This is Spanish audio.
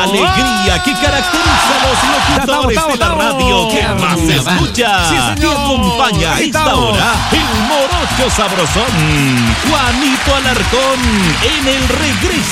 alegría que caracteriza a los locutores de la radio que más se escucha. Que acompaña a esta hora el morocho sabrosón Juanito Alarcón en el regreso